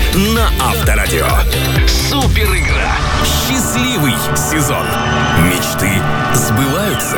на Авторадио. Супер игра. Счастливый сезон. Мечты сбываются.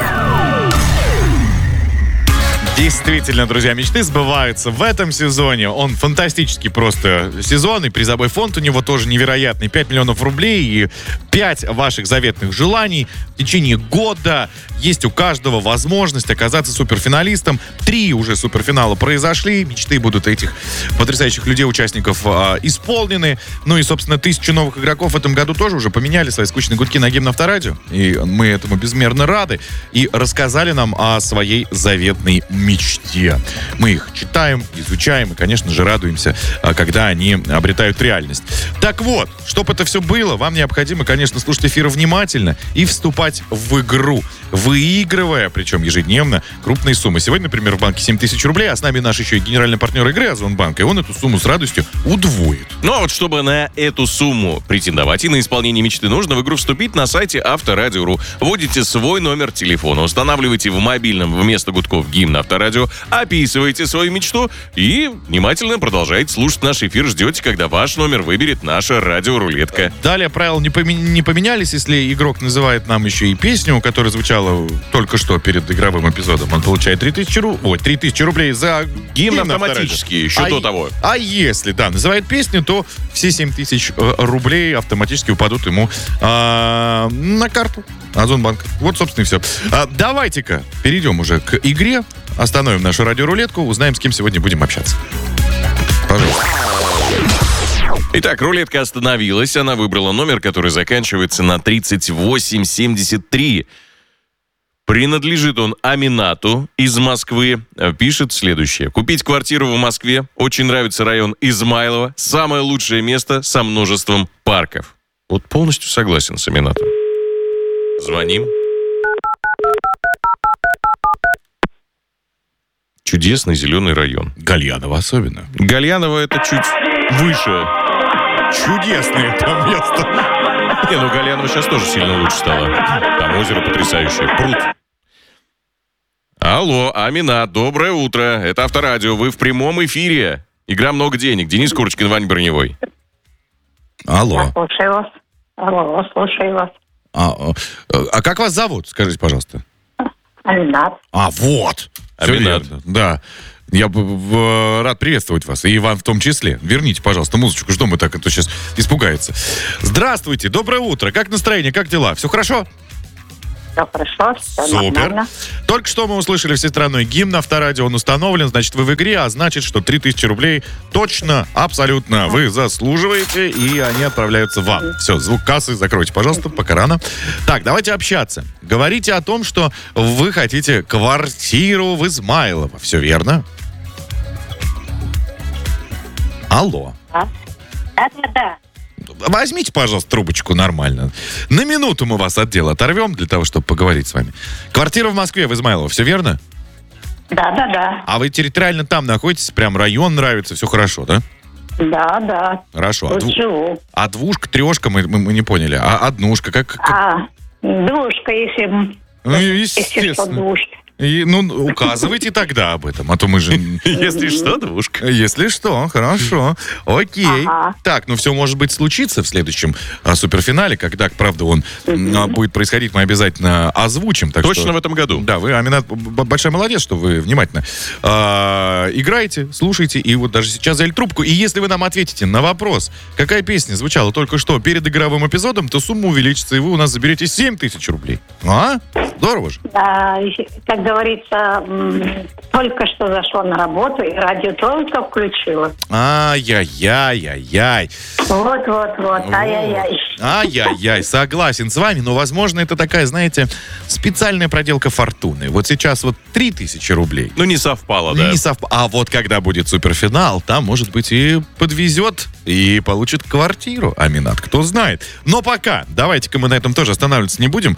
Действительно, друзья, мечты сбываются в этом сезоне. Он фантастический просто сезон, и призовой фонд у него тоже невероятный. 5 миллионов рублей и 5 ваших заветных желаний в течение года. Есть у каждого возможность оказаться суперфиналистом. 3 уже суперфинала произошли. Мечты будут этих потрясающих людей, участников, исполнены. Ну и, собственно, 1000 новых игроков в этом году тоже уже поменяли свои скучные гудки на гимн Авторадио. И мы этому безмерно рады. И рассказали нам о своей заветной мечте. Мы их читаем, изучаем и, конечно же, радуемся, когда они обретают реальность. Так вот, чтобы это все было, вам необходимо, конечно, слушать эфир внимательно и вступать в игру, выигрывая, причем ежедневно, крупные суммы. Сегодня, например, в банке 7000 рублей, а с нами наш еще и генеральный партнер игры Озонбанк, и он эту сумму с радостью удвоит. Ну а вот чтобы на эту сумму претендовать и на исполнение мечты, нужно в игру вступить на сайте Авторадио.ру. Вводите свой номер телефона, устанавливайте в мобильном вместо гудков гимн Авторадио, описываете свою мечту и внимательно продолжаете слушать наш эфир. Ждете, когда ваш номер выберет наша радиорулетка. Далее правила не поменялись. Если игрок называет нам еще и песню, которая звучала только что перед игровым эпизодом, он получает 3000 рублей за гимн автоматически, еще до того. А если, называет песню, то все 7000 рублей автоматически упадут ему на карту Озонбанка. Вот, собственно, и все. Давайте-ка перейдем уже к игре. Остановим нашу радиорулетку, узнаем, с кем сегодня будем общаться. Пожалуйста. Итак, рулетка остановилась. Она выбрала номер, который заканчивается на 3873. Принадлежит он Аминату из Москвы. Пишет следующее. Купить квартиру в Москве. Очень нравится район Измайлово. Самое лучшее место со множеством парков. Вот полностью согласен с Аминатом. Звоним. Чудесный зеленый район. Гальяново особенно. Гальяново это чуть выше. Чудесное там место. Гальяново сейчас тоже сильно лучше стало. Там озеро потрясающее. Пруд. Алло, Аминат, доброе утро. Это Авторадио. Вы в прямом эфире. Игра «Много денег». Денис Курочкин, Ваня Броневой. Алло. Слушаю вас. Алло, слушаю вас. А как вас зовут? Скажите, пожалуйста. Аминат. Вот. Аминат. Да. Я рад приветствовать вас. И вам в том числе. Верните, пожалуйста, музычку. Что мы так, а то сейчас испугается. Здравствуйте, доброе утро. Как настроение, как дела? Все хорошо? Все хорошо, все Супер. нормально. Только что мы услышали всестранный гимн Авторадио. Он установлен, значит, вы в игре, а значит, что 3000 рублей точно, абсолютно вы заслуживаете, и они отправляются вам. Все, звук кассы закройте, пожалуйста, пока рано. Так, давайте общаться. Говорите о том, что вы хотите квартиру в Измайлово. Все верно? Алло. Да. Возьмите, пожалуйста, трубочку нормально. На минуту мы вас от дела оторвем для того, чтобы поговорить с вами. Квартира в Москве, в Измайлово, все верно? Да. А вы территориально там находитесь? Прям район нравится, все хорошо, да? Да. Хорошо. Тут живу. А двушка, трешка, мы не поняли. А однушка, как? Двушка, если что, Естественно. двушка. Указывайте тогда об этом, а то мы же... Если что, двушка. Если что, хорошо. Окей. Ага. Так, все, может быть, случится в следующем суперфинале, когда, правда, он будет происходить, мы обязательно озвучим. Так Точно что, в этом году. Да, вы, Аминат, большая молодец, что вы внимательно играете, слушаете, и вот даже сейчас взяли трубку. И если вы нам ответите на вопрос, какая песня звучала только что перед игровым эпизодом, то сумма увеличится, и вы у нас заберете 7000 рублей. Здорово же. Да, как говорится, только что зашла на работу, и радио только включила. Ай-яй-яй-яй-яй. Вот, ай-яй-яй. Ай-яй-яй, согласен с вами, но, возможно, это такая, знаете, специальная проделка фортуны. Вот сейчас 3000 рублей. Не совпало, да? Не совпало. А вот когда будет суперфинал, там, может быть, и подвезет, и получит квартиру. Аминат, кто знает. Но пока, давайте-ка мы на этом тоже останавливаться не будем.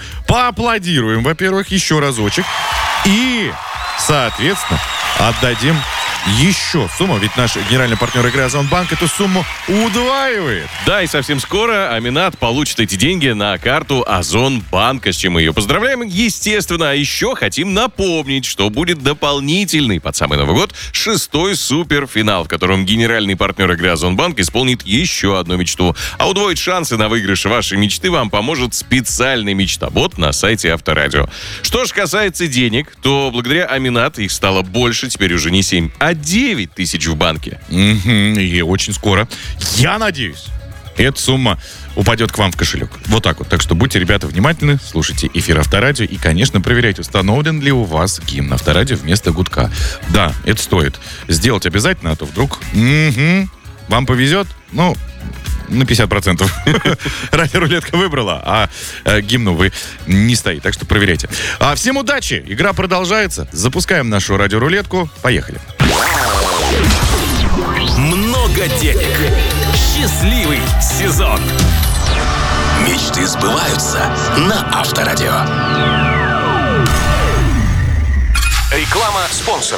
Поаплодируем, во-первых, еще разочек. И, соответственно, отдадим еще сумма, ведь наш генеральный партнер игры Озонбанк эту сумму удваивает. Да, и совсем скоро Аминат получит эти деньги на карту Озонбанка, с чем мы ее поздравляем, естественно. А еще хотим напомнить, что будет дополнительный под самый Новый год 6-й суперфинал, в котором генеральный партнер игры Озонбанк исполнит еще одну мечту. А удвоить шансы на выигрыш вашей мечты вам поможет специальный мечтобот на сайте Авторадио. Что ж касается денег, то благодаря Аминат их стало больше, теперь уже не 7, а 9 тысяч в банке. И очень скоро, я надеюсь, эта сумма упадет к вам в кошелек. Вот так вот. Так что будьте, ребята, внимательны, слушайте эфир Авторадио и, конечно, проверяйте, установлен ли у вас гимн Авторадио вместо гудка. Да, это стоит сделать обязательно, а то вдруг вам повезет, ну, на 50%. Радиорулетка выбрала, а гимн, увы, не стоит. Так что проверяйте. Всем удачи! Игра продолжается. Запускаем нашу радиорулетку. Поехали. Много денег. Счастливый сезон. Мечты сбываются на Авторадио. Реклама спонсора.